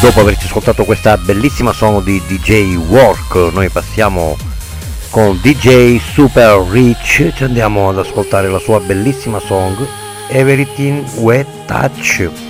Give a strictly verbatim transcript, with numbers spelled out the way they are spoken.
dopo averci ascoltato questa bellissima song di D J Work, noi passiamo con D J Super Rich, ci andiamo ad ascoltare la sua bellissima song Everything We Touch.